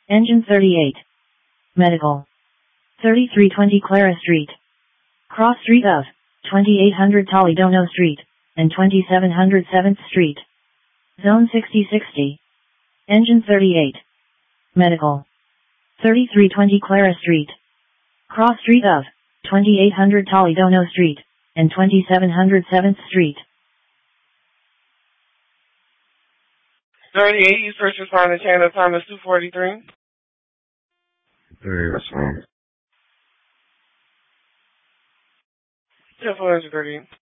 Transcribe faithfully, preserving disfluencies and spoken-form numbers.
Engine thirty-eight. Medical. thirty-three twenty Clara Street. Cross Street of twenty-eight hundred Toledono Street and twenty-seven hundred seventh Street. Zone sixty sixty. Engine thirty-eight. Medical. thirty-three twenty Clara Street. Cross Street of twenty-eight hundred Toledono Street and twenty-seven hundred seventh Street. thirty-eight, you first responder channel time is two forty-three. thirty-eight, response. ten four thirty-eight.